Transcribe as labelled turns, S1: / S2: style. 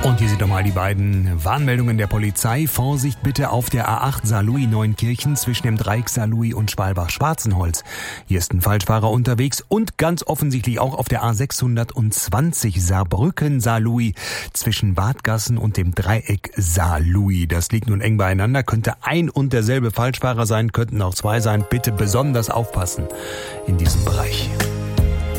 S1: Und hier sind nochmal die beiden Warnmeldungen der Polizei. Vorsicht bitte auf der A8 Saarlouis-Neunkirchen zwischen dem Dreieck Saarlouis und Schwalbach-Schwarzenholz. Hier ist ein Falschfahrer unterwegs und ganz offensichtlich auch auf der A620 Saarbrücken-Saarlouis zwischen Wadgassen und dem Dreieck Saarlouis. Das liegt nun eng beieinander, könnte ein und derselbe Falschfahrer sein, könnten auch zwei sein. Bitte besonders aufpassen in diesem Bereich.